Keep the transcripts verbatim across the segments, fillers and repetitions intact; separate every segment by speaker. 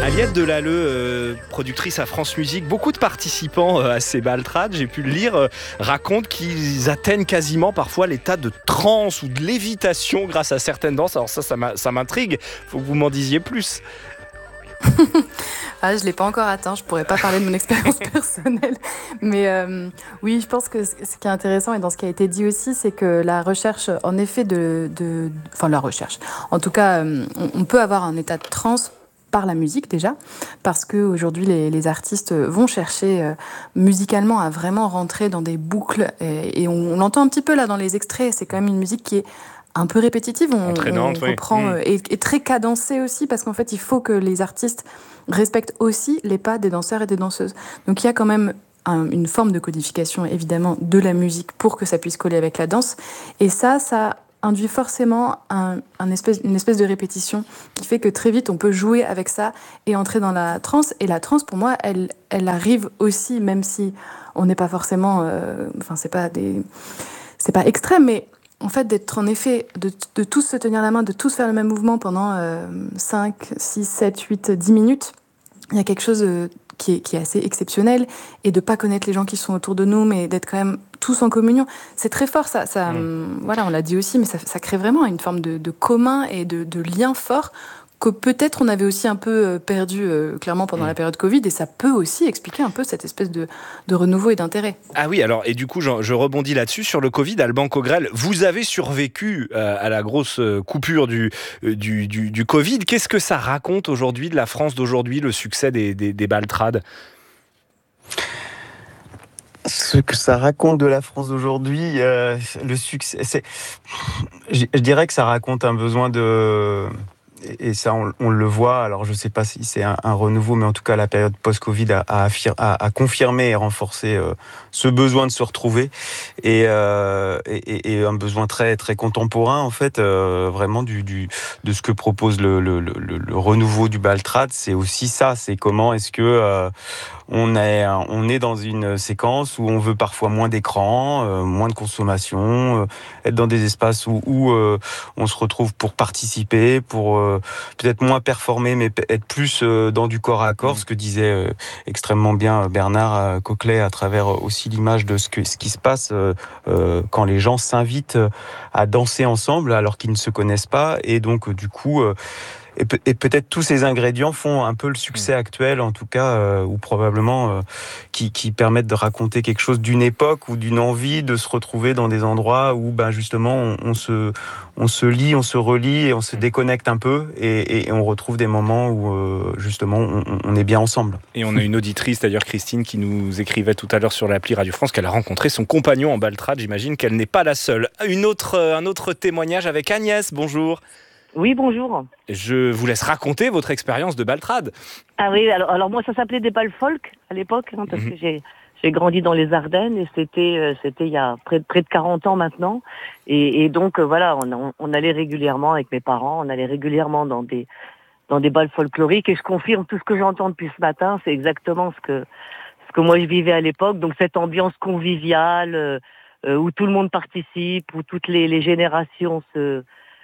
Speaker 1: Aliette Delalleux, euh, productrice à France Musique, beaucoup de participants euh, à ces baltrades, j'ai pu le lire, euh, racontent qu'ils atteignent quasiment parfois l'état de transe ou de lévitation grâce à certaines danses. Alors ça, ça, m'a, ça m'intrigue, faut que vous m'en disiez plus.
Speaker 2: Ah, je ne l'ai pas encore atteint, je ne pourrais pas parler de mon expérience personnelle. Mais euh, oui, je pense que ce qui est intéressant et dans ce qui a été dit aussi, c'est que la recherche, en effet, de... de enfin, la recherche. En tout cas, on, on peut avoir un état de transe par la musique déjà, parce qu'aujourd'hui, les, les artistes vont chercher euh, musicalement à vraiment rentrer dans des boucles. Et, et on, on l'entend un petit peu là dans les extraits, c'est quand même une musique qui est un peu répétitive, on, on reprend, oui. euh, et, et très cadencée aussi, parce qu'en fait, il faut que les artistes respectent aussi les pas des danseurs et des danseuses. Donc il y a quand même un, une forme de codification, évidemment, de la musique pour que ça puisse coller avec la danse. Et ça, ça induit forcément un, un espèce, une espèce de répétition qui fait que très vite, on peut jouer avec ça et entrer dans la transe. Et la transe, pour moi, elle, elle arrive aussi, même si on n'est pas forcément... Euh, enfin, c'est pas des... c'est pas extrême, mais... En fait, d'être en effet, de, de tous se tenir la main, de tous faire le même mouvement pendant euh, cinq, six, sept, huit, dix minutes, il y a quelque chose euh, qui, est, qui est assez exceptionnel. Et de ne pas connaître les gens qui sont autour de nous, mais d'être quand même tous en communion. C'est très fort, ça. ça mmh. Voilà, on l'a dit aussi, mais ça, ça crée vraiment une forme de, de commun et de, de lien fort que peut-être on avait aussi un peu perdu euh, clairement pendant mmh. la période Covid, et ça peut aussi expliquer un peu cette espèce de, de renouveau et d'intérêt.
Speaker 1: Ah oui, alors, et du coup, je, je rebondis là-dessus, sur le Covid, Alban Cogrel, vous avez survécu euh, à la grosse coupure du, du, du, du Covid. Qu'est-ce que ça raconte aujourd'hui de la France d'aujourd'hui, le succès des, des, des baltrades ?
Speaker 3: Ce que ça raconte de la France d'aujourd'hui, euh, le succès, c'est... Je, je dirais que ça raconte un besoin de... Et ça, on, on le voit. Alors, je ne sais pas si c'est un, un renouveau, mais en tout cas, la période post-Covid a, a, affir, a, a confirmé et renforcé euh, ce besoin de se retrouver et, euh, et, et un besoin très, très contemporain, en fait, euh, vraiment du, du, de ce que propose le, le, le, le renouveau du baltrade. C'est aussi ça. C'est comment est-ce que euh, on est, on est dans une séquence où on veut parfois moins d'écran, euh, moins de consommation, euh, être dans des espaces où, où euh, on se retrouve pour participer, pour euh, peut-être moins performer, mais être plus euh, dans du corps à corps, mmh. ce que disait euh, extrêmement bien Bernard euh, Coquelet à travers aussi l'image de ce, que, ce qui se passe euh, euh, quand les gens s'invitent à danser ensemble alors qu'ils ne se connaissent pas, et donc euh, du coup... Euh, Et, pe- et peut-être tous ces ingrédients font un peu le succès actuel, en tout cas, euh, ou probablement euh, qui, qui permettent de raconter quelque chose d'une époque ou d'une envie de se retrouver dans des endroits où, ben justement, on, on se, on se lie, on se relie et on se déconnecte un peu, et, et on retrouve des moments où euh, justement on, on est bien ensemble.
Speaker 1: Et on a une auditrice d'ailleurs, Christine, qui nous écrivait tout à l'heure sur l'appli Radio France qu'elle a rencontré son compagnon en baltrade. J'imagine qu'elle n'est pas la seule. Une autre, un autre témoignage avec Agnès. Bonjour.
Speaker 4: Oui, bonjour.
Speaker 1: Je vous laisse raconter votre expérience de baltrade.
Speaker 4: Ah oui, alors, alors moi ça s'appelait des bals folk à l'époque, hein, parce mmh. que j'ai, j'ai grandi dans les Ardennes, et c'était, euh, c'était il y a près, près de quarante ans maintenant. Et, et donc euh, voilà, on, on allait régulièrement avec mes parents, on allait régulièrement dans des, dans des bals folkloriques, et je confirme tout ce que j'entends depuis ce matin, c'est exactement ce que, ce que moi je vivais à l'époque. Donc cette ambiance conviviale, euh, euh, où tout le monde participe, où toutes les, les générations se...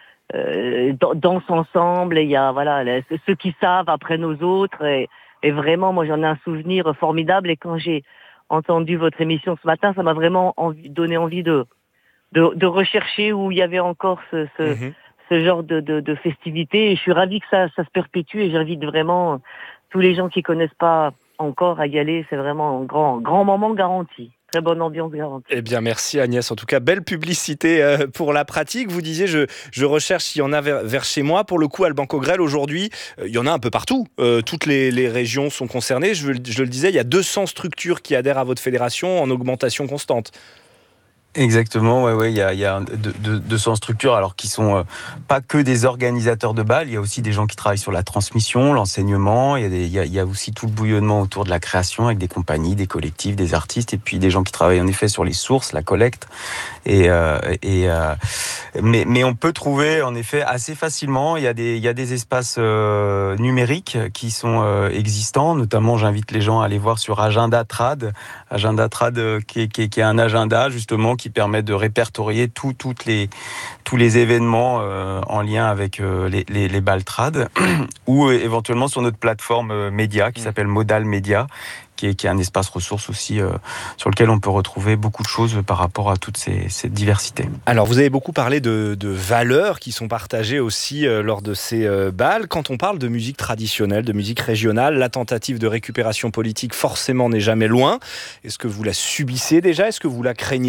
Speaker 4: Euh, dansent ensemble, et il y a voilà ceux qui savent apprennent aux autres, et, et vraiment moi j'en ai un souvenir formidable. Et quand j'ai entendu votre émission ce matin, ça m'a vraiment envie, donné envie de, de de rechercher où il y avait encore ce ce, mmh. ce genre de, de de festivités, et je suis ravie que ça ça se perpétue, et j'invite vraiment tous les gens qui connaissent pas encore à y aller. C'est vraiment un grand grand moment garanti. Très bonne ambiance garantie.
Speaker 1: Eh bien, merci Agnès. En tout cas, belle publicité euh, pour la pratique. Vous disiez, je, je recherche s'il y en a vers, vers chez moi. Pour le coup, Alban Cogrel, aujourd'hui, euh, il y en a un peu partout. Euh, toutes les, les régions sont concernées. Je, je le disais, il y a deux cents structures qui adhèrent à votre fédération en augmentation constante.
Speaker 3: Exactement, ouais, ouais, il y a, il y a deux cents structures, alors qui sont euh, pas que des organisateurs de bals, il y a aussi des gens qui travaillent sur la transmission, l'enseignement, il y a des, il y a, il y a aussi tout le bouillonnement autour de la création avec des compagnies, des collectifs, des artistes, et puis des gens qui travaillent en effet sur les sources, la collecte, et, euh, et euh, mais, mais on peut trouver en effet assez facilement, il y a des, il y a des espaces euh, numériques qui sont euh, existants, notamment j'invite les gens à aller voir sur Agenda Trad, Agenda Trad euh, qui, est, qui, est, qui est un agenda justement qui qui permet de répertorier tout, toutes les, tous les événements euh, en lien avec euh, les, les, les baltrades, ou euh, éventuellement sur notre plateforme euh, média qui mmh. s'appelle Modal Média, qui est, qui est un espace ressources aussi euh, sur lequel on peut retrouver beaucoup de choses par rapport à toute ces, cette diversité.
Speaker 1: Alors vous avez beaucoup parlé de, de valeurs qui sont partagées aussi euh, lors de ces euh, bals. Quand on parle de musique traditionnelle, de musique régionale, la tentative de récupération politique forcément n'est jamais loin. Est-ce que vous la subissez déjà ? Est-ce que vous la craignez ?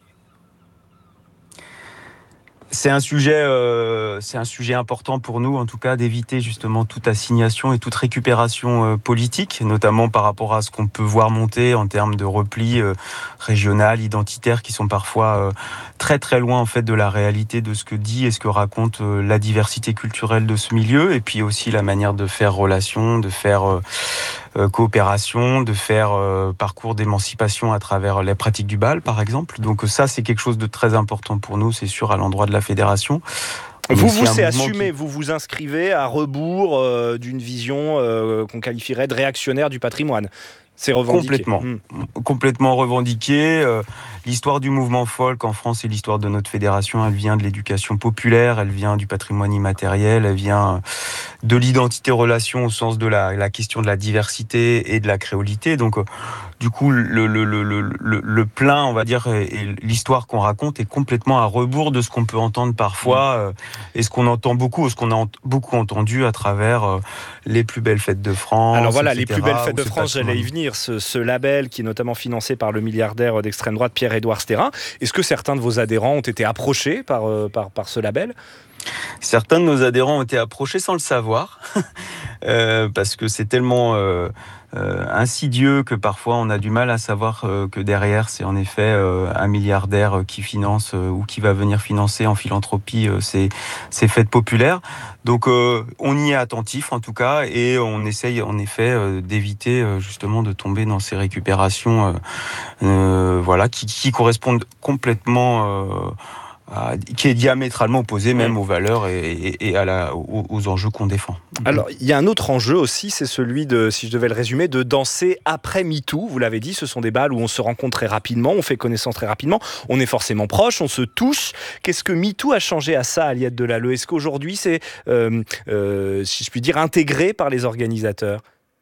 Speaker 3: C'est un sujet, euh, c'est un sujet important pour nous, en tout cas, d'éviter justement toute assignation et toute récupération euh, politique, notamment par rapport à ce qu'on peut voir monter en termes de repli euh, régional, identitaire, qui sont parfois euh, très très loin en fait de la réalité de ce que dit et ce que raconte euh, la diversité culturelle de ce milieu, et puis aussi la manière de faire relation, de faire euh, euh, coopération, de faire euh, parcours d'émancipation à travers les pratiques du bal, par exemple. Donc ça, c'est quelque chose de très important pour nous, c'est sûr, à l'endroit de la fédération.
Speaker 1: Vous, vous, c'est assumé, qui... vous vous inscrivez à rebours euh, d'une vision euh, qu'on qualifierait de réactionnaire du patrimoine. C'est revendiqué.
Speaker 3: Complètement, mmh. complètement revendiqué. Euh, l'histoire du mouvement folk en France et l'histoire de notre fédération, elle vient de l'éducation populaire, elle vient du patrimoine immatériel, elle vient de l'identité-relation au sens de la, la question de la diversité et de la créolité. Donc, euh, du coup, le, le, le, le, le plein, on va dire, et, et l'histoire qu'on raconte est complètement à rebours de ce qu'on peut entendre parfois, euh, et ce qu'on entend beaucoup, ce qu'on a ent- beaucoup entendu à travers euh, les plus belles fêtes de France.
Speaker 1: Alors voilà,
Speaker 3: et cetera,
Speaker 1: les plus belles fêtes de France, j'allais y venir. Ce, ce label qui est notamment financé par le milliardaire d'extrême droite Pierre-Édouard Stérin. Est-ce que certains de vos adhérents ont été approchés par, euh, par, par ce label ?
Speaker 3: Certains de nos adhérents ont été approchés sans le savoir, euh, parce que c'est tellement euh, euh, insidieux que parfois on a du mal à savoir euh, que derrière c'est en effet euh, un milliardaire qui finance euh, ou qui va venir financer en philanthropie euh, ces, ces fêtes populaires. Donc euh, on y est attentif en tout cas, et on essaye en effet euh, d'éviter euh, justement de tomber dans ces récupérations euh, euh, voilà, qui, qui correspondent complètement... Euh, qui est diamétralement opposé même aux valeurs et, et, et à la, aux, aux enjeux qu'on défend.
Speaker 1: Alors, il y a un autre enjeu aussi, c'est celui de, si je devais le résumer, de danser après MeToo. Vous l'avez dit, ce sont des bals où on se rencontre très rapidement, on fait connaissance très rapidement, on est forcément proche, on se touche. Qu'est-ce que MeToo a changé à ça, Aliette Delalleux ? Est-ce qu'aujourd'hui, c'est, euh, euh, si je puis dire, intégré par les organisateurs ?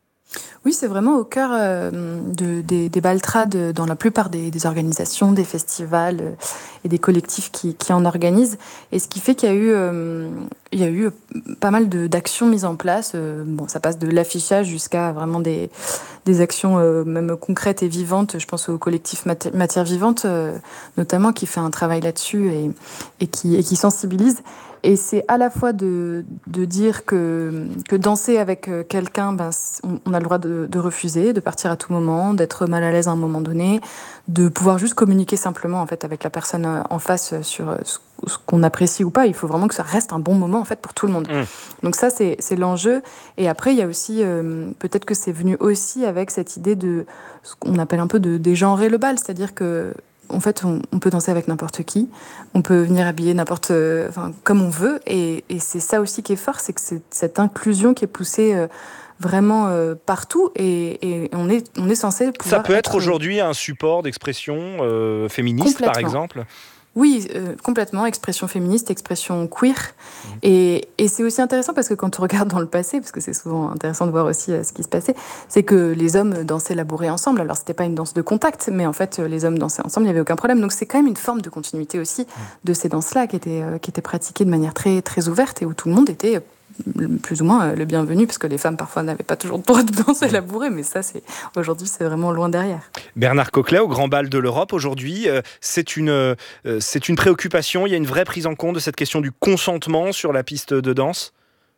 Speaker 2: Oui, c'est vraiment au cœur euh, de, des, des baltrades dans la plupart des, des organisations, des festivals euh, et des collectifs qui, qui en organisent. Et ce qui fait qu'il y a eu, euh, il y a eu pas mal de, d'actions mises en place. Euh, bon, ça passe de l'affichage jusqu'à vraiment des, des actions euh, même concrètes et vivantes. Je pense au collectif Mat- Matière Vivante, euh, notamment, qui fait un travail là-dessus et, et, qui, et qui sensibilise. Et c'est à la fois de, de dire que, que danser avec quelqu'un, ben, on, on a le droit de, de refuser, de partir à tout moment, d'être mal à l'aise à un moment donné, de pouvoir juste communiquer simplement en fait, avec la personne en face sur ce, ce qu'on apprécie ou pas. Il faut vraiment que ça reste un bon moment en fait, pour tout le monde. Mmh. Donc ça, c'est, c'est l'enjeu. Et après, il y a aussi, euh, peut-être que c'est venu aussi avec cette idée de ce qu'on appelle un peu de dégenrer le bal, c'est-à-dire que en fait, on, on peut danser avec n'importe qui, on peut venir habiller n'importe, euh, enfin, comme on veut, et, et c'est ça aussi qui est fort, c'est que c'est cette inclusion qui est poussée euh, vraiment euh, partout, et, et on est, on est censé pouvoir.
Speaker 1: Ça peut être,
Speaker 2: être
Speaker 1: aujourd'hui un support d'expression euh, féministe, par exemple.
Speaker 2: Oui, euh, complètement, expression féministe, expression queer. Mmh. Et, et c'est aussi intéressant parce que quand on regarde dans le passé, parce que c'est souvent intéressant de voir aussi euh, ce qui se passait, c'est que les hommes dansaient labourés ensemble. Alors, c'était pas une danse de contact, mais en fait, les hommes dansaient ensemble, il n'y avait aucun problème. Donc, c'est quand même une forme de continuité aussi mmh. de ces danses-là qui étaient, euh, qui étaient pratiquées de manière très, très ouverte et où tout le monde était plus ou moins le bienvenu, parce que les femmes parfois n'avaient pas toujours le droit de danser labouré, mais ça, c'est, aujourd'hui, c'est vraiment loin derrière.
Speaker 1: Bernard Coquelet, au Grand Bal de l'Europe, aujourd'hui, euh, c'est, une, euh, c'est une préoccupation, il y a une vraie prise en compte de cette question du consentement sur la piste de danse ?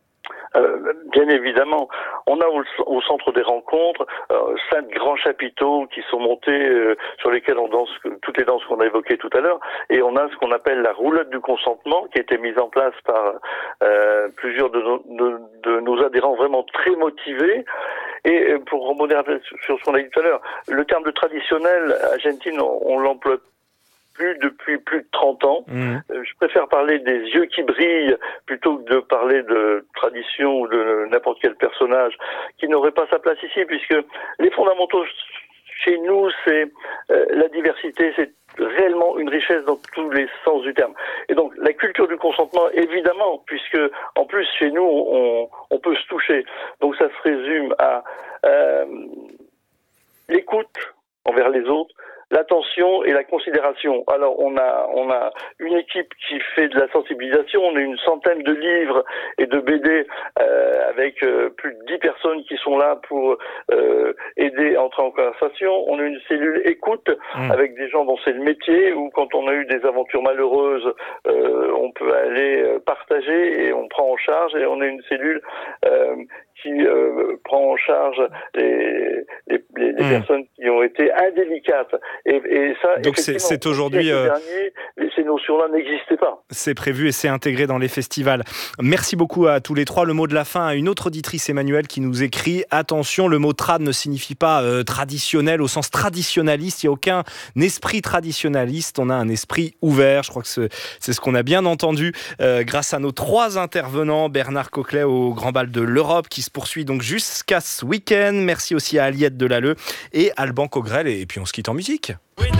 Speaker 5: Euh, bien évidemment, on a au, au centre des rencontres euh, cinq grands chapiteaux qui sont montés euh, sur lesquels on danse toutes les danses qu'on a évoquées tout à l'heure, et on a ce qu'on appelle la roulotte du consentement qui a été mise en place par euh, plusieurs de nos, de, de nos adhérents vraiment très motivés. Et pour rebondir sur ce qu'on a dit tout à l'heure, le terme de traditionnel argentine, on, on l'emploie plus depuis plus de trente ans. Mmh. Je préfère parler des yeux qui brillent plutôt que de parler de tradition ou de n'importe quel personnage qui n'aurait pas sa place ici, puisque les fondamentaux Chez nous, c'est euh, la diversité, c'est réellement une richesse dans tous les sens du terme. Et donc la culture du consentement, évidemment, puisque en plus chez nous on, on peut se toucher. Donc ça se résume à euh, l'écoute envers les autres, l'attention et la considération. Alors on a on a une équipe qui fait de la sensibilisation, on a une centaine de livres et de B D euh, avec euh, plus de dix personnes qui sont là pour euh, aider à entrer en conversation. On a une cellule écoute mmh. avec des gens dont c'est le métier, où quand on a eu des aventures malheureuses, euh, on peut aller partager et on prend en charge, et on a une cellule euh, qui euh, prend en charge les, les, les, les mmh. personnes qui ont été indélicates. Et, et ça,
Speaker 1: donc c'est, c'est aujourd'hui... Euh...
Speaker 5: Dernier, ces notions-là n'existaient pas.
Speaker 1: C'est prévu et c'est intégré dans les festivals. Merci beaucoup à tous les trois. Le mot de la fin à une autre auditrice, Emmanuelle, qui nous écrit « Attention, le mot trad ne signifie pas euh, traditionnel au sens traditionnaliste. Il n'y a aucun esprit traditionnaliste. On a un esprit ouvert. » Je crois que c'est, c'est ce qu'on a bien entendu euh, grâce à nos trois intervenants. Bernard Coquelet au Grand Bal de l'Europe qui se poursuit donc jusqu'à ce week-end. Merci aussi à Aliette Delalleux et Alban Cogrel. Et puis on se quitte en musique.